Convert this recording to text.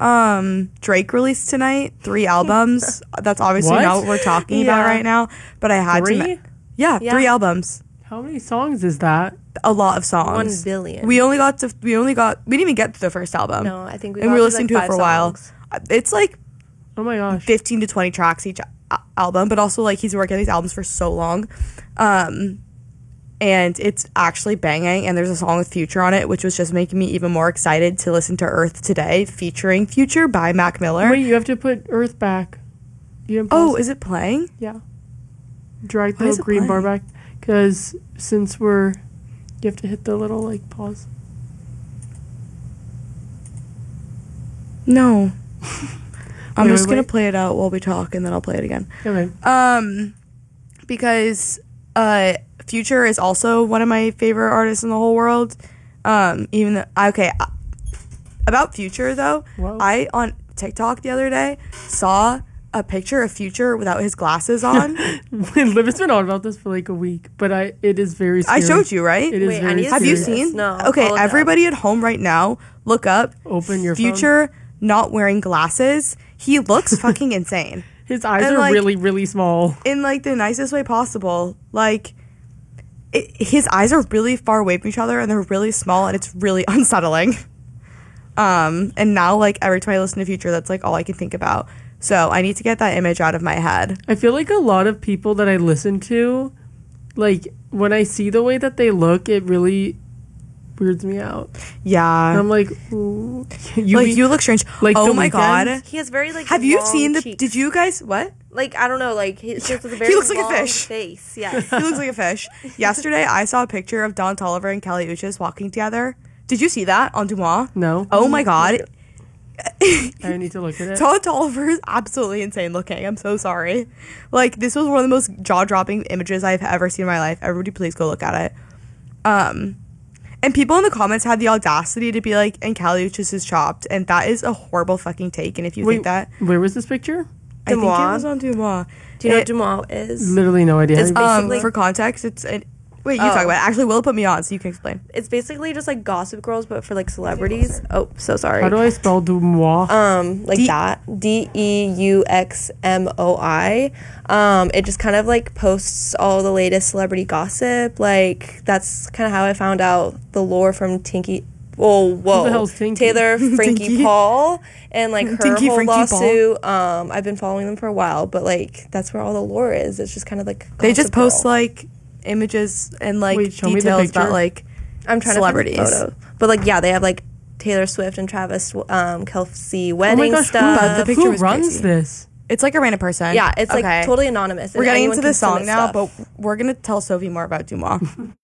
Drake released tonight 3 albums. That's obviously What? not what we're talking about right now, but I had 3? to. Yeah, 3 albums. How many songs is that? A lot of songs. 1 billion. We didn't even get to the first album. No, I think we were listening to it for a while. It's like Oh my gosh. 15 to 20 tracks each album, but also like he's working on these albums for so long. And it's actually banging, and there's a song with Future on it, which was just making me even more excited to listen to Earth Today, featuring Future by Mac Miller. Wait, you have to put Earth back. You didn't Oh, pause is it playing? Yeah. Drag Why the is it green bar playing? back. Because since you have to hit the little, like, pause. No. I'm Wait, just wait, gonna wait. play it out while we talk, and then I'll play it again. Okay. Because Future is also one of my favorite artists in the whole world. Even though, about Future though, Whoa. I on TikTok the other day saw a picture of Future without his glasses on. Liv has been on about this for like a week, but it is very scary. I showed you, right? It is Wait, I very need to Have you see scary. this. seen? No, Okay, follow that. everybody at home right now, look up Open your phone. Future not wearing glasses. He looks fucking insane. His eyes And, are like, really, really small. In like the nicest way possible. Like his eyes are really far away from each other, and they're really small, and it's really unsettling. And now like every time I listen to Future, that's like all I can think about. So I need to get that image out of my head. I feel like a lot of people that I listen to, like, when I see the way that they look, it really weirds me out. Yeah. And I'm like, ooh. You look strange. Like oh The my Weeknd? god. He has very like. Have you long seen cheeks. did you guys what? Like, I don't know. Like he has a very He looks like a long fish. face. Yes. He looks like a fish. Yesterday I saw a picture of Don Toliver and Kelly Uchis walking together. Did you see that on Dumois? No. Oh my god. I need to look at it. Don Toliver is absolutely insane looking. I'm so sorry. Like, this was one of the most jaw-dropping images I've ever seen in my life. Everybody please go look at it. And people in the comments had the audacity to be like, and Kelly Uchis is chopped, and that is a horrible fucking take. And if you think that, where was this picture? I think it Dumois? was on Dumois. Do you know what Dumois is? Literally no idea. It's basically- For context, it's wait, you talk about it. Actually, Will put me on so you can explain. It's basically just like Gossip Girls, but for like celebrities. Oh, so sorry. How do I spell Dumois? Like D- that. DEUXMOI. It just kind of like posts all the latest celebrity gossip. Like that's kind of how I found out the lore from Tinky. Oh, whoa. Who the hell's Tinky? Taylor Frankie Tinky. Paul and like her Tinky whole Frankie Paul. lawsuit. I've been following them for a while, but like that's where all the lore is. It's just kind of like They just Gossip post Girl. like images and like Wait, show me the details about picture. like I'm trying celebrities. to find a photo. But like yeah, they have like Taylor Swift and Travis Kelce Oh my wedding gosh, stuff. But the picture who was runs crazy. this? It's like a random person. Yeah, it's like Okay. totally anonymous. We're and getting anyone into the can song submit now, stuff. but we're gonna tell Sophie more about Dumois.